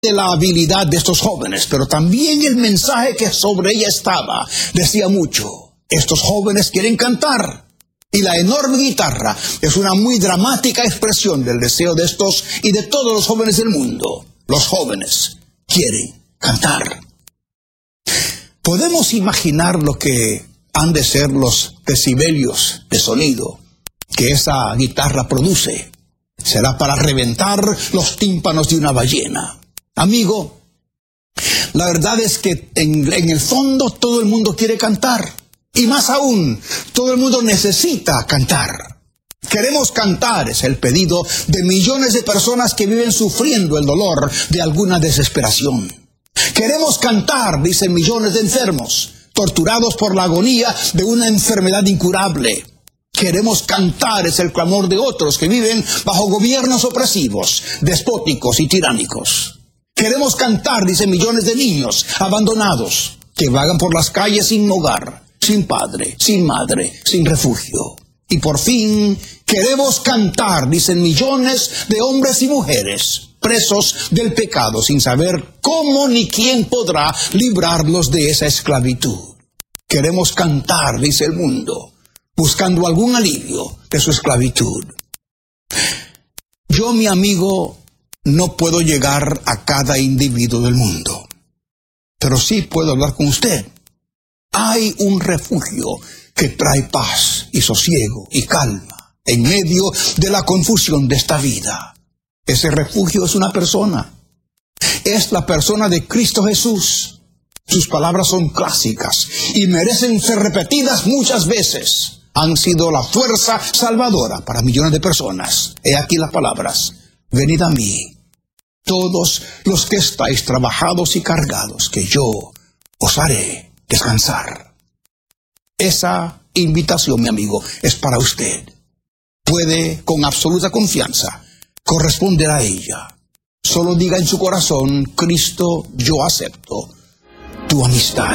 de la habilidad de estos jóvenes, pero también el mensaje que sobre ella estaba decía mucho. Estos jóvenes quieren cantar, y la enorme guitarra es una muy dramática expresión del deseo de estos y de todos los jóvenes del mundo. Los jóvenes quieren cantar. Podemos imaginar lo que han de ser los decibelios de sonido que esa guitarra produce. Será para reventar los tímpanos de una ballena. Amigo, la verdad es que en el fondo todo el mundo quiere cantar. Y más aún, todo el mundo necesita cantar. Queremos cantar, es el pedido de millones de personas que viven sufriendo el dolor de alguna desesperación. Queremos cantar, dicen millones de enfermos, torturados por la agonía de una enfermedad incurable. Queremos cantar, es el clamor de otros que viven bajo gobiernos opresivos, despóticos y tiránicos. Queremos cantar, dicen millones de niños abandonados, que vagan por las calles sin hogar, sin padre, sin madre, sin refugio. Y por fin, queremos cantar, dicen millones de hombres y mujeres, presos del pecado, sin saber cómo ni quién podrá librarlos de esa esclavitud. Queremos cantar, dice el mundo, buscando algún alivio de su esclavitud. Yo, mi amigo, no puedo llegar a cada individuo del mundo, pero sí puedo hablar con usted. Hay un refugio que trae paz y sosiego y calma en medio de la confusión de esta vida. Ese refugio es una persona. Es la persona de Cristo Jesús. Sus palabras son clásicas y merecen ser repetidas muchas veces. Han sido la fuerza salvadora para millones de personas. He aquí las palabras: venid a mí, todos los que estáis trabajados y cargados, que yo os haré descansar. Esa invitación, mi amigo, es para usted. Puede con absoluta confianza corresponder a ella. Solo diga en su corazón: Cristo, yo acepto tu amistad.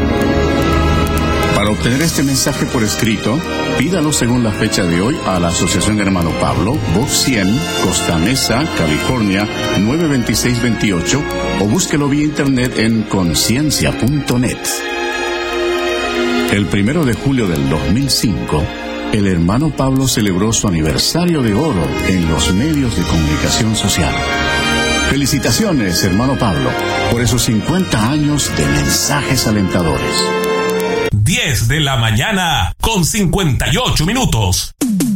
Para obtener este mensaje por escrito, pídalo según la fecha de hoy a la Asociación Hermano Pablo, Box 100, Costa Mesa, California, 92628, o búsquelo vía internet en conciencia.net. El 1 de julio del 2005, el hermano Pablo celebró su aniversario de oro en los medios de comunicación social. Felicitaciones, hermano Pablo, por esos 50 años de mensajes alentadores. 10 de la mañana con 58 minutos.